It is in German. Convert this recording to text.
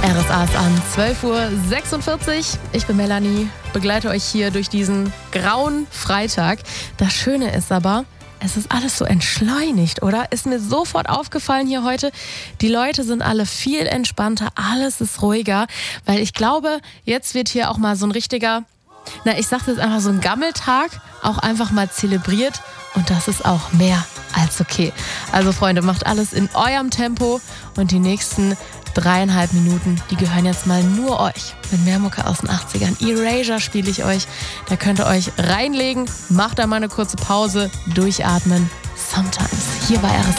RSA ist an 12:46 Uhr. Ich bin Melanie, begleite euch hier durch diesen grauen Freitag. Das Schöne ist aber, es ist alles so entschleunigt, oder? Ist mir sofort aufgefallen hier heute. Die Leute sind alle viel entspannter, alles ist ruhiger, weil ich glaube, jetzt wird hier auch mal so ein richtiger, ich sag jetzt einfach so ein Gammeltag, auch einfach mal zelebriert und das ist auch mehr als okay. Also Freunde, macht alles in eurem Tempo und die nächsten 3,5 Minuten, die gehören jetzt mal nur euch. Mit mehr Mucke aus den 80ern. Erasure spiele ich euch. Da könnt ihr euch reinlegen, macht da mal eine kurze Pause, durchatmen. Sometimes. Hier bei RSA.